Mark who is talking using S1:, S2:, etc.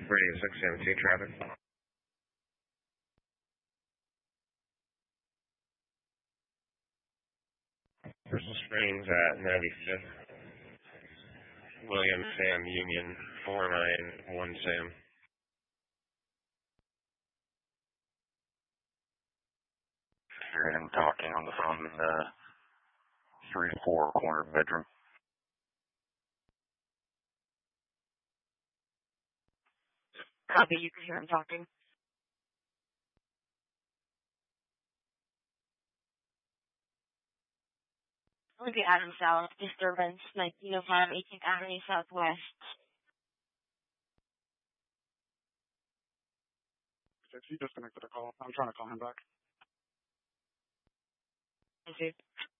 S1: Radio 672 traffic. Crystal Springs at 95th. William Sam Union 491 Sam.
S2: Hearing him talking on the phone in the 3 to 4 corner bedroom.
S3: Copy, you can hear him talking. Olivia Adams South, disturbance, 1905 18th Avenue Southwest.
S4: He disconnected a call. I'm trying to call him back.
S3: Thank you.